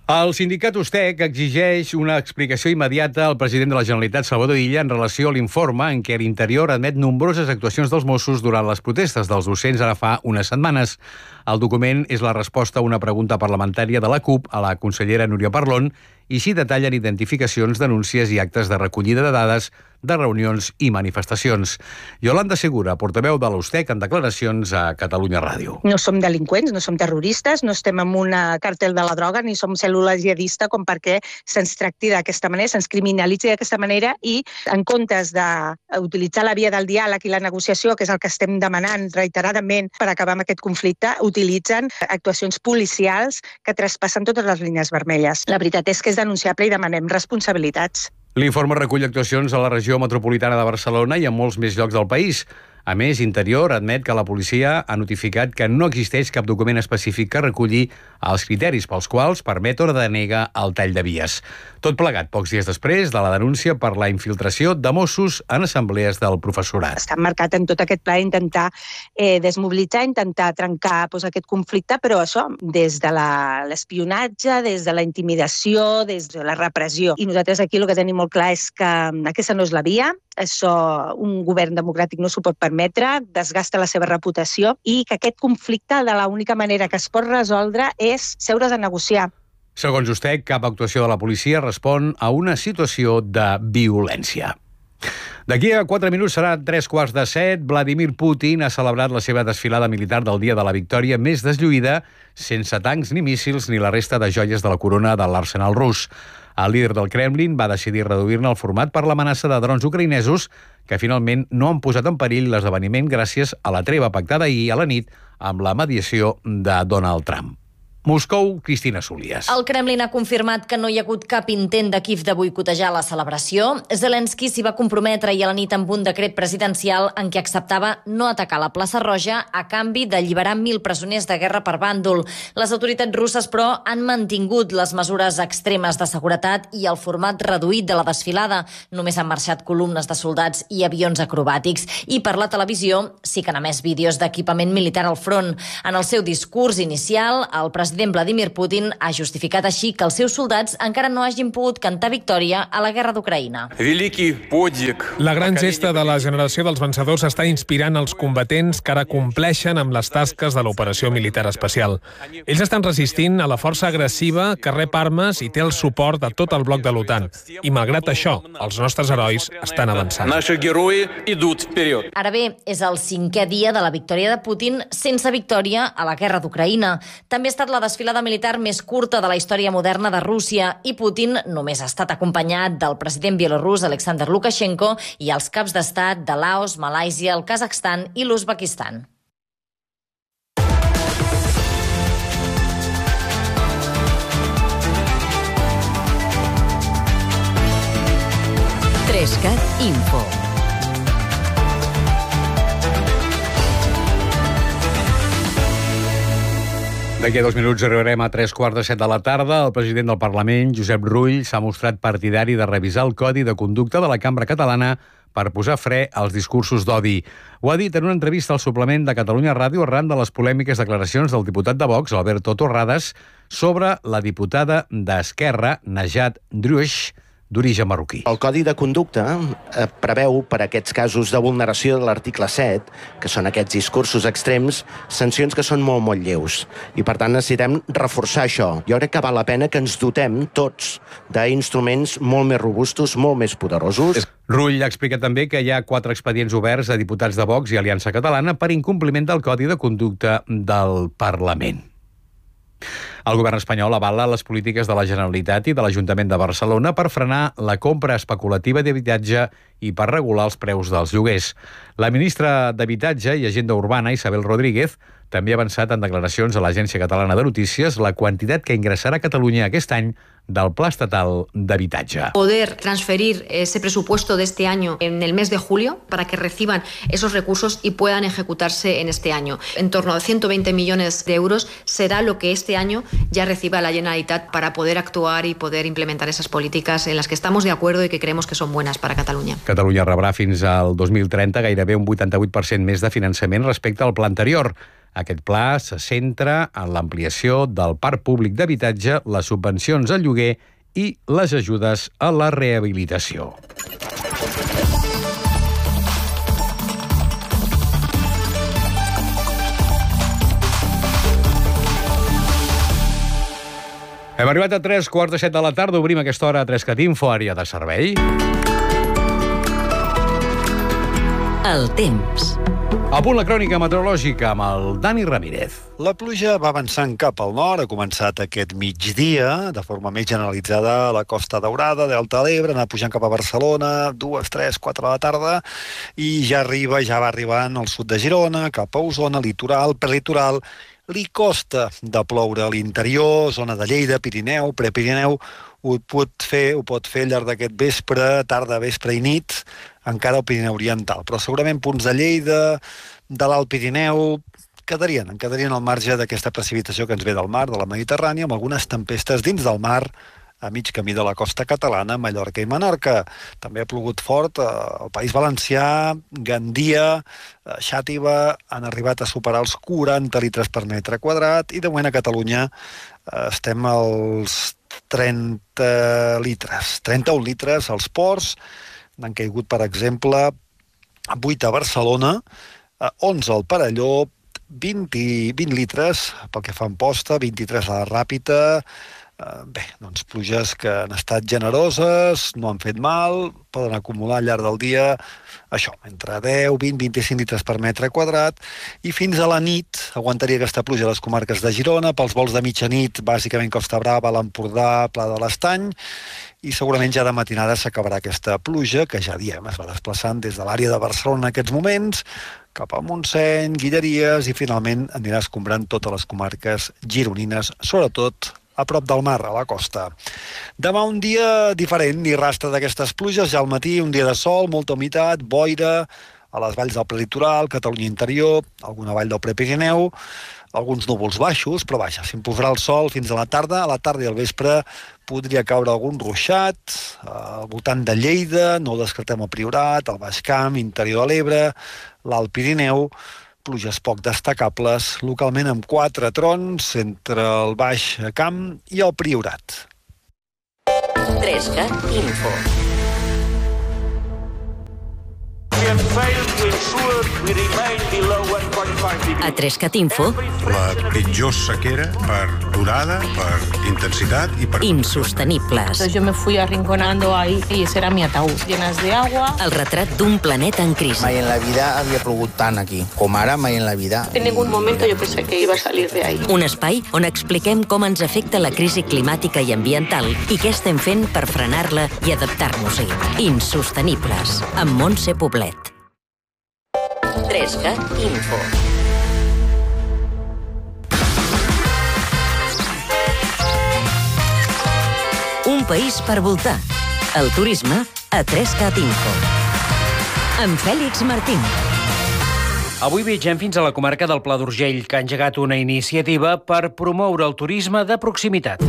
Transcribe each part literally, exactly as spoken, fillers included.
El sindicat Ustec exigeix una explicació immediata al president de la Generalitat, Salvador Illa, en relació a l'informe en què l'Interior admet nombroses actuacions dels Mossos durant les protestes dels docents ara fa unes setmanes. El document és la resposta a una pregunta parlamentària de la CUP a la consellera Núria Parlon i s'hi detallen identificacions, denúncies i actes de recollida de dades de reunions i manifestacions. Yolanda Segura, portaveu de l'Ustec, en declaracions a Catalunya Ràdio. No som delinqüents, no som terroristes, no estem en un càrtel de la droga, ni som cèl·lula jihadista com perquè se'ns tracti d'aquesta manera, se'ns criminalitzi d'aquesta manera i, en comptes d'utilitzar la via del diàleg i la negociació, que és el que estem demanant reiteradament per acabar amb aquest conflicte, utilitzen actuacions policials que traspassen totes les línies vermelles. La veritat és que és denunciable i demanem responsabilitats. L'informe recull actuacions a la regió metropolitana de Barcelona i en molts més llocs del país. A més, Interior admet que la policia ha notificat que no existeix cap document específic que reculli els criteris pels quals permet o denega el tall de vies. Tot plegat pocs dies després de la denúncia per la infiltració de Mossos en assemblees del professorat. Està marcat en tot aquest pla intentar eh, desmobilitzar, intentar trencar doncs, aquest conflicte, però això, des de l'espionatge, des de la intimidació, des de la repressió. I nosaltres aquí el que tenim molt clar és que aquesta no és la via, això un govern democràtic no s'ho pot permetre, desgasta la seva reputació i que aquest conflicte de l'única manera que es pot resoldre és seure's a negociar. Segons Ustec, cap actuació de la policia respon a una situació de violència. D'aquí a quatre minuts serà tres quarts de set. Vladimir Putin ha celebrat la seva desfilada militar del Dia de la Victòria més deslluïda, sense tancs ni míssils ni la resta de joies de la corona de l'arsenal rus. El líder del Kremlin va decidir reduir-ne el format per l'amenaça de drons ucraïnesos que finalment no han posat en perill l'esdeveniment gràcies a la treva pactada ahir a la nit amb la mediació de Donald Trump. Moscou, Cristina Solías. El Kremlin ha confirmat que no hi ha hagut cap intent de Kíev de boicotejar la celebració. Zelensky s'hi va comprometre ahir a la nit amb un decret presidencial en què acceptava no atacar la plaça Roja a canvi d'alliberar mil presoners de guerra per bàndol. Les autoritats russes, però, han mantingut les mesures extremes de seguretat i el format reduït de la desfilada. Només han marxat columnes de soldats i avions acrobàtics. I per la televisió sí que han emès vídeos d'equipament militar al front. En el seu discurs inicial, el president Vladimir Putin ha justificat així que els seus soldats encara no hagin pogut cantar victòria a la guerra d'Ucraïna. La gran gesta de la generació dels vencedors està inspirant els combatents que ara compleixen amb les tasques de l'operació militar especial. Ells estan resistint a la força agressiva que rep armes i té el suport de tot el bloc de l'OTAN. I malgrat això, els nostres herois estan avançant. Ara bé, és el cinquè dia de la victòria de Putin sense victòria a la guerra d'Ucraïna. També ha estat la desfilada militar més curta de la història moderna de Rússia i Putin només ha estat acompanyat del president bielorrús Alexander Lukashenko i els caps d'estat de Laos, Malàisia, el Kazakhstan i l'Uzbekistan. Trescat Info. D'aquí a dos minuts arribarem a tres quarts de set de la tarda. El president del Parlament, Josep Rull, s'ha mostrat partidari de revisar el Codi de Conducta de la Cambra Catalana per posar fre als discursos d'odi. Ho ha dit en una entrevista al suplement de Catalunya Ràdio arran de les polèmiques declaracions del diputat de Vox, Alberto Torrades, sobre la diputada d'Esquerra, Najat Druix, d'origen marroquí. El Codi de Conducta eh, preveu per a aquests casos de vulneració de l'article set, que són aquests discursos extrems, sancions que són molt, molt lleus. I per tant necessitem reforçar això. Jo crec que val la pena que ens dotem tots d'instruments molt més robustos, molt més poderosos. Rull ha explicat també que hi ha quatre expedients oberts a diputats de Vox i Aliança Catalana per incompliment del Codi de Conducta del Parlament. El govern espanyol avala les polítiques de la Generalitat i de l'Ajuntament de Barcelona per frenar la compra especulativa d'habitatge i per regular els preus dels lloguers. La ministra d'Habitatge i Agenda Urbana, Isabel Rodríguez, també ha avançat en declaracions a l'Agència Catalana de Notícies la quantitat que ingressarà a Catalunya aquest any del Pla Estatal d'Habitatge. Poder transferir ese presupuesto de este año en el mes de julio para que reciban esos recursos y puedan ejecutarse en este año. En torno a ciento veinte millones de euros será lo que este año ya reciba la Generalitat para poder actuar y poder implementar esas políticas en las que estamos de acuerdo y que creemos que son buenas para Catalunya. Catalunya rebrà fins al dos mil trenta gairebé un vuitanta-vuit per cent més de finançament respecte al pla anterior. Aquest pla se centra en l'ampliació del parc públic d'habitatge, les subvencions al lloguer i les ajudes a la rehabilitació. Hem arribat a tres quarts de set de la tarda. Obrim aquesta hora a Trescat Info, àrea de servei. El temps. A punt la crònica meteorològica amb el Dani Ramírez. La pluja va avançant cap al nord, ha començat aquest migdia, de forma més generalitzada a la Costa Daurada, Delta de l'Ebre, anar pujant cap a Barcelona, dues, tres, quatre de la tarda, i ja arriba, ja va arribant al sud de Girona, cap a Osona, litoral, prelitoral. Li costa de ploure a l'interior, zona de Lleida, Pirineu, Prepirineu, ho pot fer, ho pot fer al llarg d'aquest vespre, tarda, vespre i nit, encara al Pirineu Oriental. Però segurament punts de Lleida, de l'Alt Pirineu, quedarien, en quedarien al marge d'aquesta precipitació que ens ve del mar, de la Mediterrània, amb algunes tempestes dins del mar, a mig camí de la costa catalana, Mallorca i Menorca. També ha plogut fort al País Valencià, Gandia, Xàtiva, han arribat a superar els quaranta litres per metre quadrat i de moment a Catalunya estem als trenta litres, trenta-un litres als ports. N'han caigut, per exemple, vuit a Barcelona, onze al Perelló, vint, vint litres pel que fa a Amposta, vint-i-tres a la Ràpita. Bé, doncs pluges que han estat generoses, no han fet mal, poden acumular al llarg del dia, això, entre deu, vint, vint-i-cinc litres per metre quadrat, i fins a la nit aguantaria aquesta pluja a les comarques de Girona, pels vols de mitjanit, bàsicament Costa Brava, l'Empordà, Pla de l'Estany, i segurament ja de matinada s'acabarà aquesta pluja, que ja diem, es va desplaçant des de l'àrea de Barcelona en aquests moments, cap a Montseny, Guilleries, i finalment anirà escombrant totes les comarques gironines, sobretot a prop del mar, a la costa. Demà un dia diferent, ni rastre d'aquestes pluges, ja al matí un dia de sol, molta humitat, boira, a les valls del prelitoral, Catalunya interior, alguna vall del Prepirineu, alguns núvols baixos, però vaja, s'imposarà el sol fins a la tarda, a la tarda i al vespre podria caure algun ruixat, al voltant de Lleida, no ho descartem al Priorat, al Baix Camp, interior de l'Ebre, l'Alt Pirineu, pluges poc destacables, localment amb quatre trons entre el Baix Camp i el Priorat. Trescat Info. A Trescat Info. La pitjor sequera per durada, per intensitat y per... Insostenibles. Yo me fui arrinconando ahí y ese era mi ataúd, llenas de agua. El retrat d'un planeta en crisi. Mai en la vida havia plogut tant aquí, com ara mai en la vida. En ningún momento yo pensé que iba a salir de ahí. Un espai on expliquem com ens afecta la crisi climàtica i ambiental i què estem fent per frenar-la i adaptar-nos-hi. Insostenibles, amb Montse Poblet. Trescat Info. Un país per voltar. El turisme a Trescat Info. Amb Fèlix Martín. Avui viatgem fins a la comarca del Pla d'Urgell, que ha engegat una iniciativa per promoure el turisme de proximitat.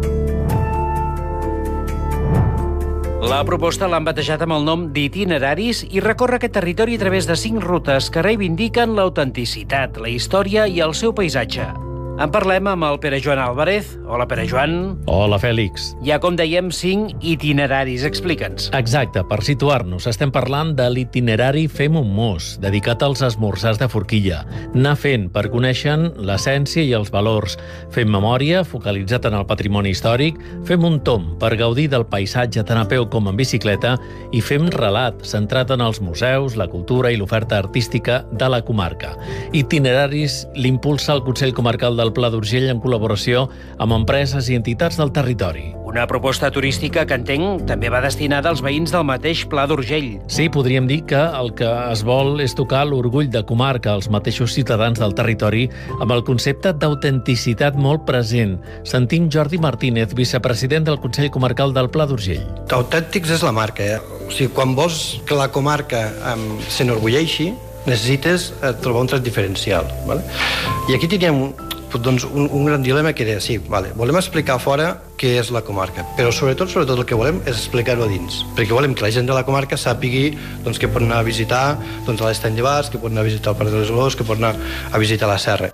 La proposta l'han batejat amb el nom d'Itineraris i recorre aquest territori a través de cinc rutes que reivindiquen l'autenticitat, la història i el seu paisatge. En parlem amb el Pere Joan Álvarez. Hola, Pere Joan. Hola, Fèlix. Hi ha, com dèiem, cinc itineraris. Explica'ns. Exacte, per situar-nos, estem parlant de l'itinerari Fem un mos, dedicat als esmorzars de forquilla. Anar fent per conèixer l'essència i els valors. Fem memòria, focalitzat en el patrimoni històric. Fem un tom per gaudir del paisatge tant a peu com en bicicleta. I fem relat, centrat en els museus, la cultura i l'oferta artística de la comarca. Itineraris l'impulsa el Consell Comarcal del Pla d'Urgell en col·laboració amb empreses i entitats del territori. Una proposta turística que entenc també va destinada als veïns del mateix Pla d'Urgell. Sí, podríem dir que el que es vol és tocar l'orgull de comarca als mateixos ciutadans del territori amb el concepte d'autenticitat molt present. Sentim Jordi Martínez, vicepresident del Consell Comarcal del Pla d'Urgell. Autèntics és la marca, eh? O sigui, quan vols que la comarca um, s'enorgulleixi, necessites eh, trobar un tret diferencial. Vale? I aquí teníem doncs, un, un gran dilema que era, sí, vale, volem explicar fora què és la comarca, però sobretot sobretot el que volem és explicar-ho a dins, perquè volem que la gent de la comarca sàpigui doncs, que pot anar a visitar doncs, a l'Estany de Bas, que pot anar a visitar el Parc de les Olors, que pot anar a visitar la Serra.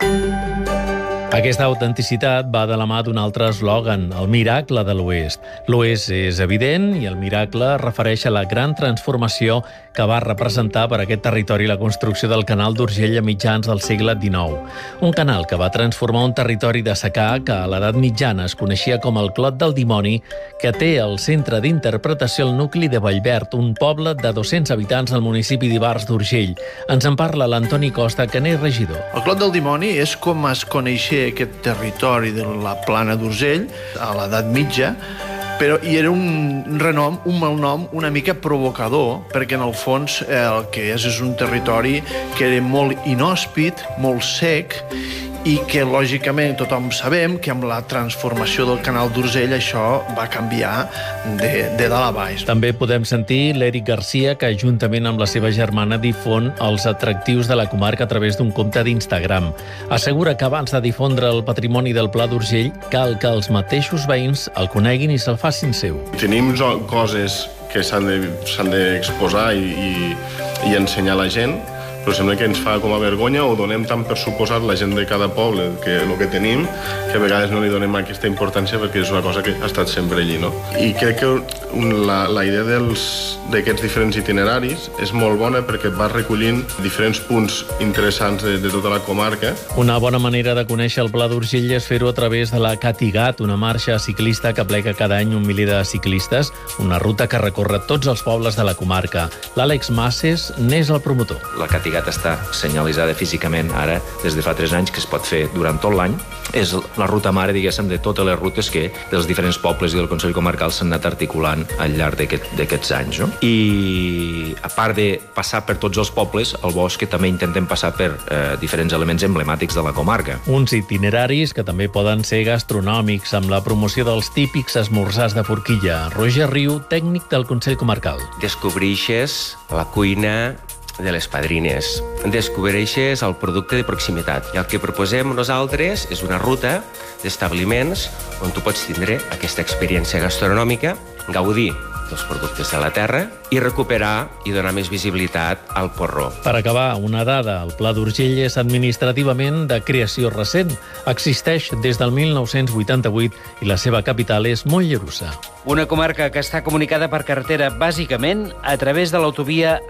Aquesta autenticitat va de la mà d'un altre eslògan, el miracle de l'Oest. L'Oest és evident i el miracle es refereix a la gran transformació que va representar per aquest territori la construcció del canal d'Urgell a mitjans del segle dinou. Un canal que va transformar un territori de secà que a l'edat mitjana es coneixia com el Clot del Dimoni, que té al centre d'interpretació el nucli de Vallverd, un poble de dos-cents habitants al municipi d'Ivars d'Urgell. Ens en parla l'Antoni Costa, que n'és regidor. El Clot del Dimoni és com es coneixia aquest territori de la plana d'Urgell a l'edat mitja, però hi era un renom, un malnom una mica provocador, perquè en el fons el que és és un territori que era molt inhòspit, molt sec, i que lògicament tothom sabem que amb la transformació del canal d'Urgell això va canviar de, de dalt a baix. També podem sentir l'Eric Garcia, que juntament amb la seva germana difon els atractius de la comarca a través d'un compte d'Instagram. Assegura que abans de difondre el patrimoni del Pla d'Urgell cal que els mateixos veïns el coneguin i se'l facin seu. Tenim coses que s'han de, s'han d'exposar i, i, i ensenyar a la gent, però sembla que ens fa com a vergonya o donem tant per suposat la gent de cada poble que el que tenim, que a vegades no li donem aquesta importància perquè és una cosa que ha estat sempre allí, no? I crec que un, la, la idea d'aquests diferents itineraris és molt bona perquè va recollint diferents punts interessants de, de tota la comarca. Una bona manera de conèixer el Pla d'Urgell és fer-ho a través de la Catigat, una marxa ciclista que aplega cada any un miler de ciclistes, una ruta que recorre tots els pobles de la comarca. L'Àlex Masses n'és el promotor. La Catigat està senyalitzada físicament ara des de fa tres anys, que es pot fer durant tot l'any. És la ruta mare, diguéssim, de totes les rutes que dels diferents pobles i del Consell Comarcal s'han anat articulant al llarg d'aquests aquest, anys. No? I a part de passar per tots els pobles, al bosc també intentem passar per eh, diferents elements emblemàtics de la comarca. Uns itineraris que també poden ser gastronòmics, amb la promoció dels típics esmorzars de forquilla. Roger Riu, tècnic del Consell Comarcal. Descobreixes la cuina de les padrines. Descobreixes el producte de proximitat. I el que proposem nosaltres és una ruta d'establiments on tu pots tindre aquesta experiència gastronòmica, gaudir dels productes de la terra i recuperar i donar més visibilitat al porró. Per acabar, una dada. El Pla d'Urgell és administrativament de creació recent. Existeix des del mil nou-cents vuitanta-vuit i la seva capital és Mollerussa. Una comarca que està comunicada per carretera bàsicament a través de l'autovia